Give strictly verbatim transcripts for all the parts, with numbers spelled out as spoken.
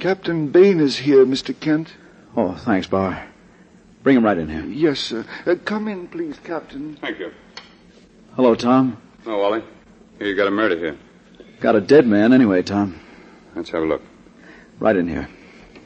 Captain Bain is here, Mister Kent. Oh, thanks, Bauer. Bring him right in here. Yes, sir. Uh, come in, please, Captain. Thank you. Hello, Tom. Oh, Wally. Here, you got a murder here. Got a dead man anyway, Tom. Let's have a look. Right in here.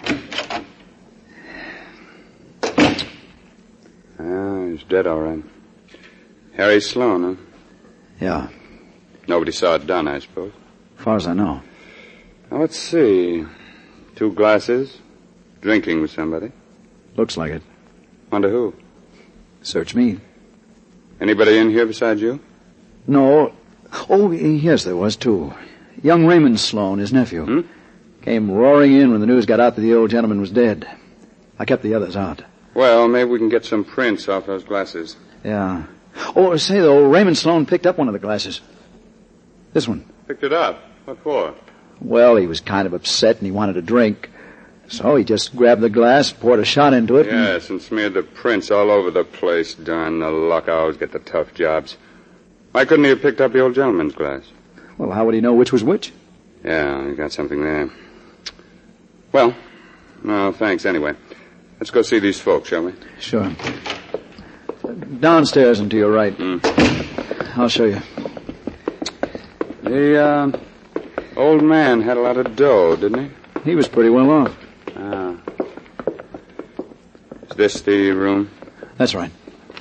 Ah, he's dead, all right. Harry Sloan, huh? Yeah, Nobody saw it done, I suppose. as far as I know. Now, let's see. Two glasses. Drinking with somebody. Looks like it. Wonder who? Search me. Anybody in here besides you? No. Oh, yes, there was, too. Young Raymond Sloan, his nephew. Hmm? Came roaring in when the news got out that the old gentleman was dead. I kept the others out. Well, maybe we can get some prints off those glasses. Yeah. Oh, say, though, Raymond Sloan picked up one of the glasses. This one. Picked it up. What for? Well, he was kind of upset and he wanted a drink. So he just grabbed the glass, poured a shot into it. Yes, and smeared the prints all over the place. Darn the luck. I always get the tough jobs. Why couldn't he have picked up the old gentleman's glass? Well, how would he know which was which? Yeah, you got something there. Well, no, thanks anyway. Let's go see these folks, shall we? Sure. Downstairs and to your right. Mm. I'll show you. The, uh, old man had a lot of dough, didn't he? He was pretty well off. Ah. Is this the room? That's right.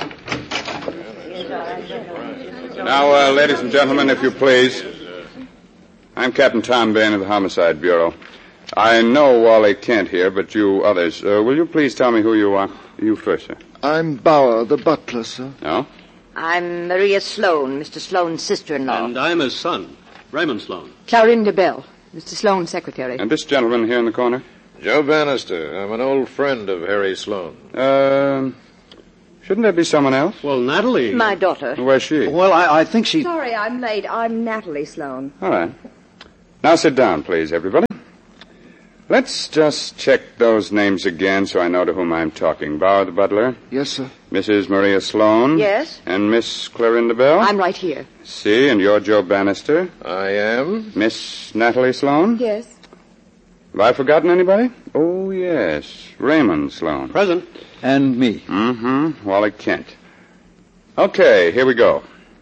Now, uh, ladies and gentlemen, if you please. I'm Captain Tom Bain of the Homicide Bureau. I know Wally Kent here, but you others, uh, will you please tell me who you are? You first, sir. I'm Bauer, the butler, sir. No? I'm Maria Sloan, Mister Sloan's sister-in-law. And I'm his son, Raymond Sloan. Clarinda Bell, Mister Sloan's secretary. And this gentleman here in the corner? Joe Bannister. I'm an old friend of Harry Sloan. Uh, shouldn't there be someone else? Well, Natalie... My daughter. Where's she? Well, I, I think she... Sorry, I'm late. I'm Natalie Sloan. All right. Now sit down, please, everybody. Let's just check those names again so I know to whom I'm talking. Bauer the butler. Yes, sir. Missus Maria Sloan. Yes? And Miss Clarinda Bell. I'm right here. See, and you're Joe Bannister. I am. Miss Natalie Sloan. Yes. Have I forgotten anybody? Oh, yes. Raymond Sloan. Present. And me. Mm-hmm. Wally Kent. Okay, here we go.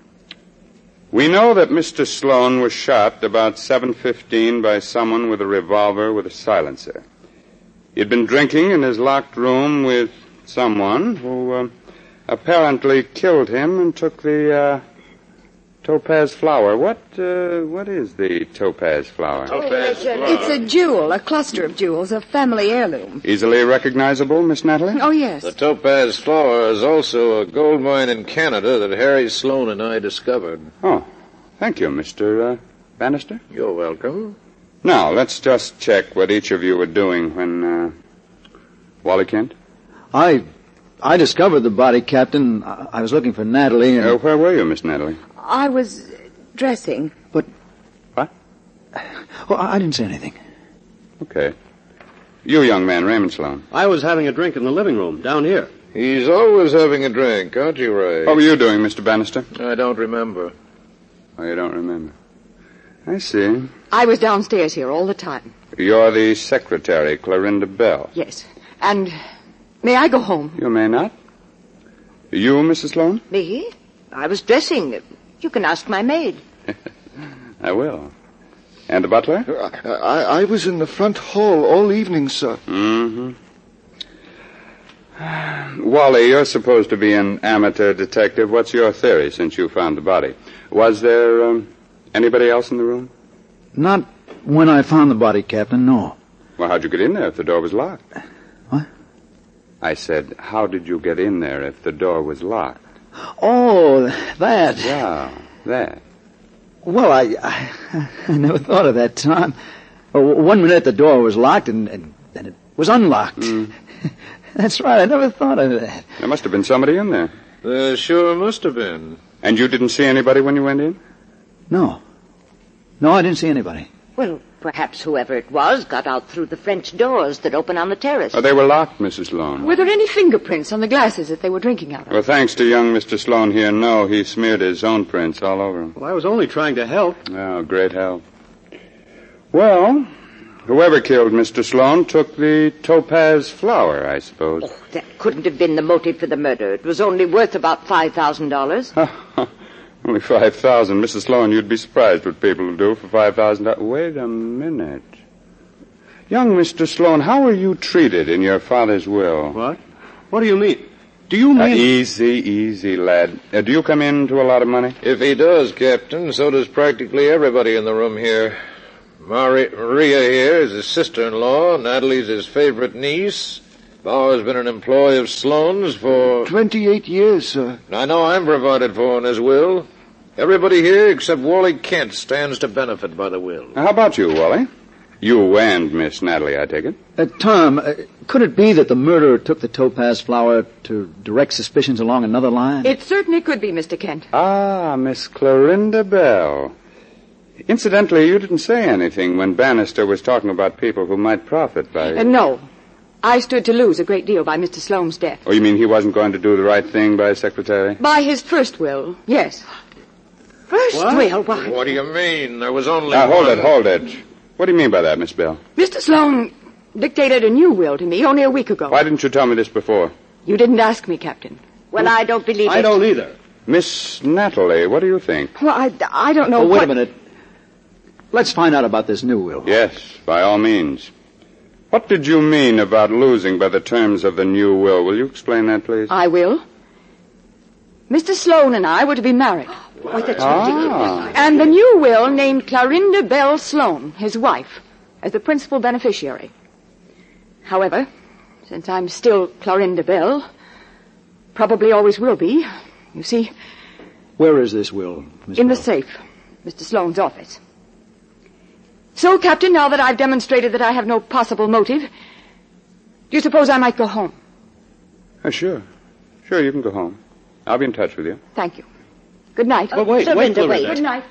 We know that Mister Sloan was shot about seven fifteen by someone with a revolver with a silencer. He'd been drinking in his locked room with someone who uh, apparently killed him and took the uh, topaz flower. What uh, what is the topaz flower? Topaz flower. It's a jewel, a cluster of jewels, a family heirloom. Easily recognizable, Miss Natalie? Oh, yes. The topaz flower is also a gold mine in Canada that Harry Sloan and I discovered. Oh, thank you, Mister Uh, Bannister. You're welcome. Now, let's just check what each of you were doing when, uh, Wally Kent? I I discovered the body, Captain. I, I was looking for Natalie and... Uh, where were you, Miss Natalie? I was dressing. But... What? Well, I didn't say anything. Okay. You, young man, Raymond Sloan. I was having a drink in the living room, down here. He's always having a drink, aren't you, Ray? What were you doing, Mister Bannister? I don't remember. Oh, you don't remember. I see. I was downstairs here all the time. You're the secretary, Clarinda Bell. Yes. And may I go home? You may not. You, Missus Sloan? Me? I was dressing. You can ask my maid. I will. And the butler? I, I, I was in the front hall all evening, sir. Mm-hmm. Wally, you're supposed to be an amateur detective. What's your theory since you found the body? Was there um, anybody else in the room? Not when I found the body, Captain, no. Well, how'd you get in there if the door was locked? What? I said, how did you get in there if the door was locked? Oh, that. Yeah, that. Well, I, I, I never thought of that, Tom. Well, one minute the door was locked and, and then it was unlocked. Mm. That's right, I never thought of that. There must have been somebody in there. There sure must have been. And you didn't see anybody when you went in? No. No, I didn't see anybody. Well, perhaps whoever it was got out through the French doors that open on the terrace. Oh, they were locked, Missus Sloan. Were there any fingerprints on the glasses that they were drinking out of? Well, thanks to young Mister Sloan here, no, he smeared his own prints all over him. Well, I was only trying to help. Oh, great help. Well, Whoever killed Mister Sloan took the topaz flower, I suppose. Oh, that couldn't have been the motive for the murder. It was only worth about five thousand dollars. Only five thousand. Missus Sloan, you'd be surprised what people will do for five thousand dollars. Wait a minute. Young Mister Sloan, how were you treated in your father's will? What? What do you mean? Do you mean... Uh, easy, easy, lad. Uh, do you come into a lot of money? If he does, Captain, so does practically everybody in the room here. Mari- Maria here is his sister-in-law. Natalie's his favorite niece. Bauer's been an employee of Sloan's for... Twenty-eight years, sir. I know I'm provided for in his will. Everybody here except Wally Kent stands to benefit by the will. How about you, Wally? You and Miss Natalie, I take it. Uh, Tom, uh, could it be that the murderer took the topaz flower to direct suspicions along another line? It certainly could be, Mister Kent. Ah, Miss Clorinda Bell. Incidentally, you didn't say anything when Bannister was talking about people who might profit by... Uh, no. I stood to lose a great deal by Mister Sloane's death. Oh, you mean he wasn't going to do the right thing by his secretary? By his first will, yes. First What? will, why? What do you mean? There was only Now, hold one. it, hold it. What do you mean by that, Miss Bell? Mister Sloane dictated a new will to me only a week ago. Why didn't you tell me this before? You didn't ask me, Captain. Well, I don't believe I it. don't either. Miss Natalie, what do you think? Well, I, I don't know Oh, wait what... a minute. Let's find out about this new will. Yes, by all means. What did you mean about losing by the terms of the new will? Will you explain that, please? I will. Mister Sloane and I were to be married. Oh, that's Ah. ridiculous. And the new will named Clorinda Bell Sloane, his wife, as the principal beneficiary. However, since I'm still Clorinda Bell, probably always will be, you see, Where is this will, Miss in the Bell? safe, Mister Sloane's office. So, Captain, now that I've demonstrated that I have no possible motive, do you suppose I might go home? Oh, sure. Sure, you can go home. I'll be in touch with you. Thank you. Good night. But wait, wait, Clorinda, wait. Clorinda. Good night.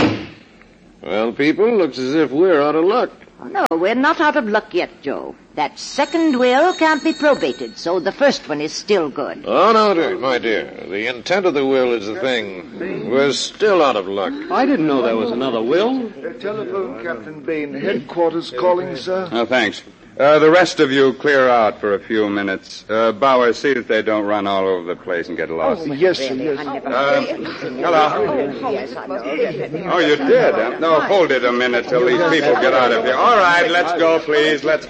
Well, people, looks as if we're out of luck. No, we're not out of luck yet, Joe. That second will can't be probated, so the first one is still good. Oh, no, dear, my dear. The intent of the will is the thing. We're still out of luck. I didn't know there was another will. Uh, telephone, Captain Bain. Headquarters calling, sir. Oh, thanks. Uh, the rest of you clear out for a few minutes. Uh, Bauer, see that they don't run all over the place and get lost. Yes, sir, Really, yes. I never... Uh, hello. Yes, I know. Oh, you did? Huh? No, hold it a minute till these people get out of here. All right, let's go, please. Let's